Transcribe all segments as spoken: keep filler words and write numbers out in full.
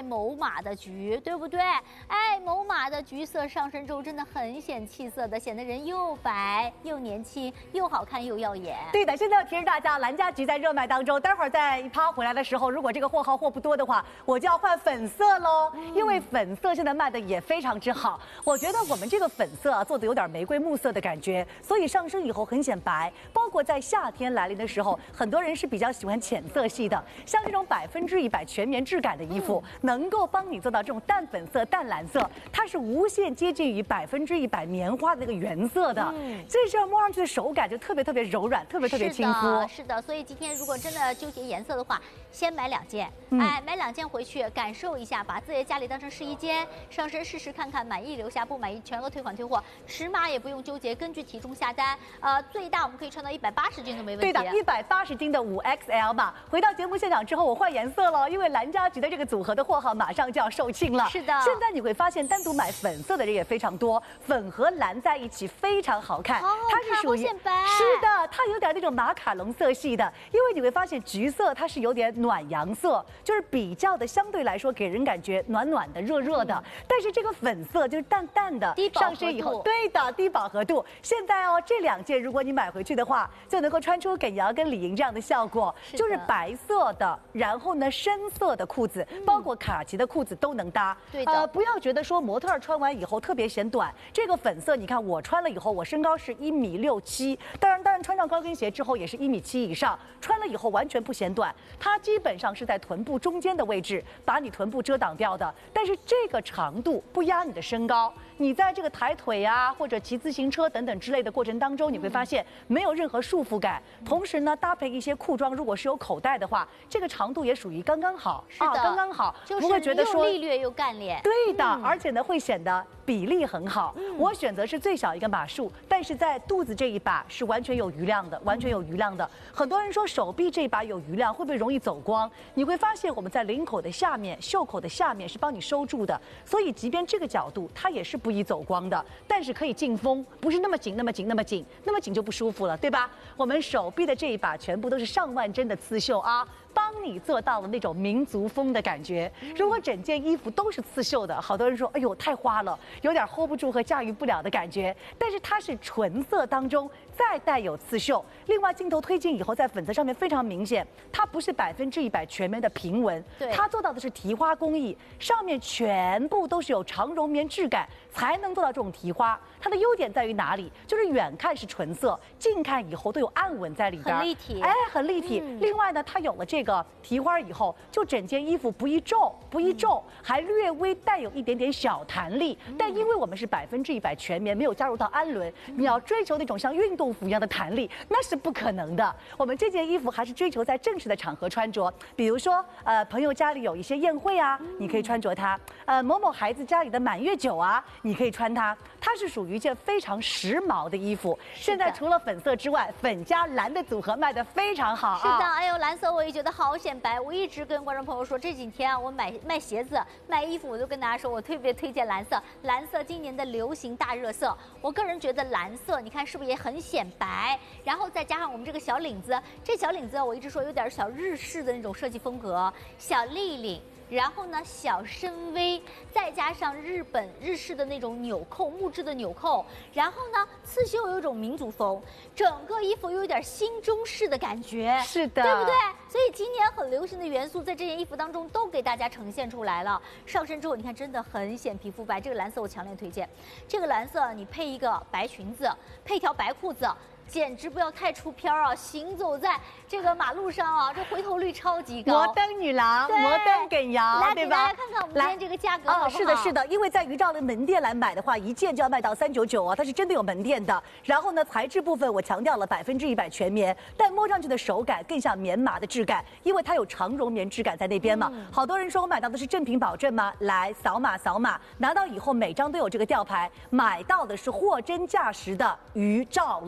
某马的橘，对不对？哎，某马的橘色上身之后真的很显气色的，显得人又白又年轻，又好看又耀眼。 对的，现在要提示大家，兰家橘在热卖当中，待会儿在一趴回来的时候，如果这个货号货不多的话，我就要换粉色喽，嗯、因为粉色现在卖的也非常之好。我觉得我们这个粉色啊做的有点玫瑰木色的感觉，所以上身以后很显白。包括在夏天来临的时候，很多人是比较喜欢浅色系的，像这种百分之一百全棉质感的衣服，嗯、能够帮你做到这种淡粉色、淡蓝色，它是无限接近于百分之一百棉花的那个原色的，嗯、这事摸上去的手感就特别特别柔软，特别特别亲肤。 是的，所以今天如果真的纠结颜色的话，先买两件，嗯、哎，买两件回去感受一下，把自己的家里当成试衣间，上身试试看看，满意留下，不满意全额退款退货，尺码也不用纠结，根据体重下单，呃，最大我们可以穿到一百八十斤都没问题。 对的，一百八十斤的五 X L 吧。回到节目现场之后，我换颜色了，因为兰家橘的这个组合的货号马上就要售罄了。 是的， 现在你会发现单独买粉色的人也非常多，粉和蓝在一起非常好看， 好好看，它是属于显白。 是的，它有点那种马卡龙色系的，因为你会发现橘色它是有点暖阳色，就是比较的相对来说给人感觉暖暖的、热热的。嗯、但是这个粉色就是淡淡的， 低饱和度。 上身以后，对的，低饱和度。现在哦，这两件如果你买回去的话，就能够穿出耿瑶跟李莹这样的效果，是就是白色的，然后呢深色的裤子，嗯、包括卡其的裤子都能搭。 对的， 呃，不要觉得说模特穿完以后特别显短。这个粉色，你看我穿了以后，我身高是一米六七，当然，当然穿上高跟鞋之后也是一米七以上，穿了以后完全不显短。它基本上是在臀部中间的位置，把你臀部遮挡掉的。但是这个长度不压你的身高。你在这个抬腿啊，或者骑自行车等等之类的过程当中，你会发现没有任何束缚感。同时呢，搭配一些裤装，如果是有口袋的话，这个长度也属于刚刚好， 是的， 啊、刚刚好， 就是不会觉得说又利略又干练。 对的， 嗯、 而且呢会显得比例很好。嗯、我选择是最小一个码数，但是在肚子这一把是完全有余量的，完全有余量的。很多人说手臂这一把有余量，会不会容易走光？你会发现我们在领口的下面、袖口的下面是帮你收住的，所以即便这个角度，它也是不易走光的。但是可以进风，不是那么紧、那么紧、那么紧，那么紧就不舒服了，对吧？我们手臂的这一把全部都是上万针的刺绣啊，帮你做到了那种民族风的感觉。如果整件衣服都是刺绣的，好多人说，哎呦太花了，有点 hold 不住和驾驭不了的感觉。但是它是纯色当中再带有刺绣，另外镜头推进以后，在粉色上面非常明显，它不是百分之一百全棉的平纹，它做到的是提花工艺，上面全部都是有长绒棉质感，才能做到这种提花。它的优点在于哪里？就是远看是纯色，近看以后都有暗纹在里边， 很立体， 哎，很立体。嗯、另外呢，它有了这个提花以后，就整件衣服不易皱，不易皱，嗯、还略微带有一点点小弹力。嗯、但因为我们是百分之一百全棉，没有加入到氨纶，嗯、你要追求那种像运动服一样的弹力，那是不可能的。我们这件衣服还是追求在正式的场合穿着，比如说，呃，朋友家里有一些宴会啊，嗯、你可以穿着它；呃，某某孩子家里的满月酒啊，你可以穿它。它是属于一件非常时髦的衣服。现在除了粉色之外，粉加蓝的组合卖得非常好啊。 是的，哎呦，蓝色我也觉得好显白。我一直跟观众朋友说，这几天啊，我买卖鞋子、卖衣服，我都跟大家说，我特别推荐蓝色。蓝色今年的流行大热色，我个人觉得蓝色，你看是不是也很显白？然后再加上我们这个小领子，这小领子我一直说有点小日式的那种设计风格，小立领。然后呢，小深 V， 再加上日本日式的那种纽扣，木质的纽扣，然后呢，刺绣有一种民族风，整个衣服又有点新中式的感觉， 是的， 对不对？所以今年很流行的元素在这件衣服当中都给大家呈现出来了。上身之后，你看真的很显皮肤白，这个蓝色我强烈推荐。这个蓝色你配一个白裙子，配一条白裤子。简直不要太出片啊！行走在这个马路上啊，这回头率超级高。 摩登女郎，摩登耿瑶， 来对吧？ 来看看我们今天这个价格好不好？ 哦，是的，是的，因为在余兆的门店来买的话，一件就要卖到三九九啊，它是真的有门店的。然后呢，材质部分我强调了百分之一百全棉，但摸上去的手感更像棉麻的质感，因为它有长绒棉质感在那边嘛。嗯、好多人说我买到的是正品保证吗？来扫码扫码，拿到以后每张都有这个吊牌，买到的是货真价实的余兆零袋。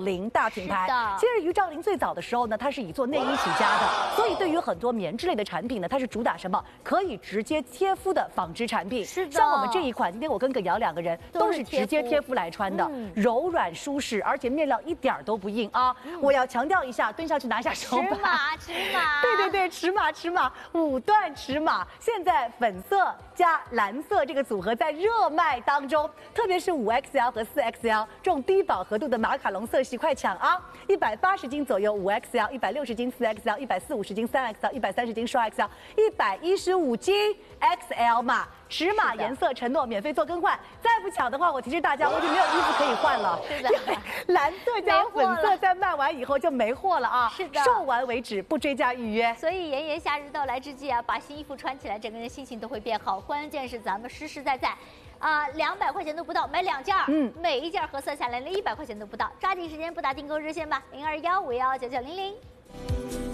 大品牌。 是的其实于兆林最早的时候呢，它是以做内衣起家的，所以对于很多棉质类的产品呢，它是主打什么？可以直接贴肤的纺织产品。 是的像我们这一款，今天我跟耿瑶两个人都是直接贴肤来穿的， 嗯、 柔软舒适，而且面料一点都不硬啊。嗯、我要强调一下，蹲下去拿下手把。 尺码，尺码。 对对对，尺码尺码，五段尺码。现在粉色加蓝色这个组合在热卖当中，特别是五 X L 和四 X L 这种低饱和度的马卡龙色系，快抢啊！一百八十斤左右五 X L， 一百六十斤四 X L， 一百四五十斤三 X L， 一百三十斤双 X L， 一百一十五斤 X L 码。尺码颜色承诺免费做更换，再不抢的话，我提示大家，我已经没有衣服可以换了。 是的， 因为蓝色加粉色在卖完以后就没货了啊。 是的， 售完为止，不追加预约。 所以炎炎夏日到来之际啊，把新衣服穿起来，整个人心情都会变好。关键是咱们实实在在。啊，两百块钱都不到，买两件，嗯，每一件合算下来连一百块钱都不到，抓紧时间拨打订购热线吧，零二幺五幺九九零零。